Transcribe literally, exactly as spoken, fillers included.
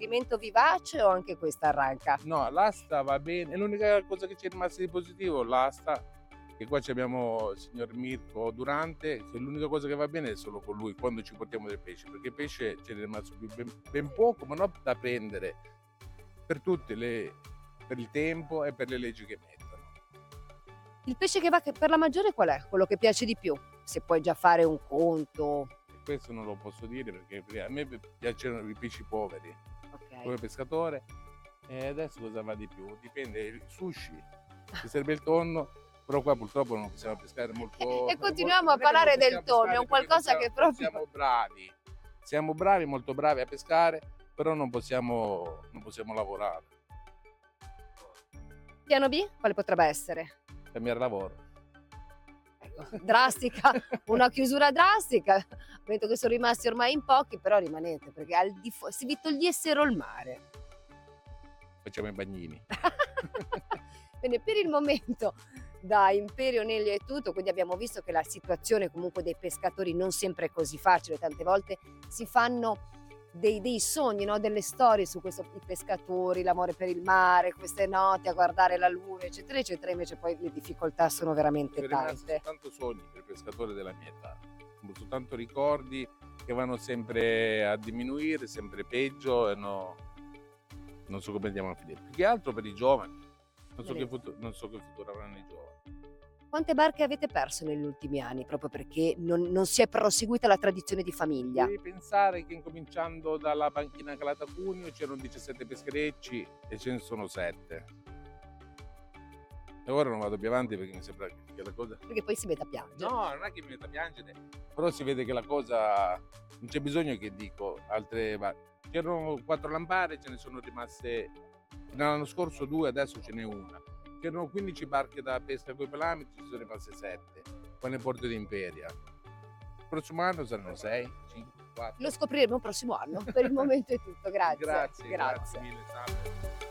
divertimento vivace o anche questa arranca? No, l'asta va bene, l'unica cosa che ci è rimasta di positivo, l'asta, che qua ci abbiamo il signor Mirko Durante, che l'unica cosa che va bene è solo con lui, quando ci portiamo del pesce, perché pesce ce n'è rimasto più ben, ben poco, ma non da prendere, per tutte le, per il tempo e per le leggi che mettono. Il pesce che va che- per la maggiore qual è? Quello che piace di più? Se puoi già fare un conto. E questo non lo posso dire perché perché a me piacciono i pesci poveri, Ok. come pescatore. E adesso cosa va di più? Dipende, il sushi, ti serve il tonno, però qua purtroppo non possiamo pescare molto. E continuiamo a non è che non parlare del possiamo tonno, è pescare un perché qualcosa non che siamo- non proprio... siamo bravi, siamo bravi, molto bravi a pescare, però non possiamo, non possiamo lavorare, Piano B? Quale potrebbe essere? cambiare lavoro. Ecco, drastica, una chiusura drastica. Vedo che sono rimasti ormai in pochi, però rimanete, perché al di fuori, se vi togliessero il mare. Facciamo i bagnini. Bene, per il momento da Imperio Nelli è tutto, quindi abbiamo visto che la situazione comunque dei pescatori non sempre è così facile, tante volte si fanno dei, dei sogni, no? Delle storie su questo, i pescatori, l'amore per il mare, queste notti a guardare la luna, eccetera, eccetera, invece poi le difficoltà sono veramente Sono rimasti tante. soltanto sogni per il pescatore della mia età, soltanto ricordi che vanno sempre a diminuire, sempre peggio e no, non so come andiamo a finire. Più che altro per i giovani, non so, che Benissimo. futuro, non so che futuro avranno i giovani. Quante barche avete perso negli ultimi anni, proprio perché non, non si è proseguita la tradizione di famiglia? Devi pensare che incominciando dalla banchina Calata Cuneo c'erano diciassette pescherecci e ce ne sono sette. E ora non vado più avanti perché mi sembra che la cosa... Perché poi si mette a piangere. No, non è che mi metta a piangere, però si vede che la cosa... non c'è bisogno che dico altre... bar- C'erano quattro lampare, ce ne sono rimaste... L'anno scorso due, adesso ce n'è una. C'erano quindici barche da pesca con i pelami, ci sono rimaste sette, qua nel porto di Imperia. Il prossimo anno saranno sei, cinque, quattro. Lo scopriremo il prossimo anno. Per il momento è tutto, grazie. Grazie, grazie mille, salve.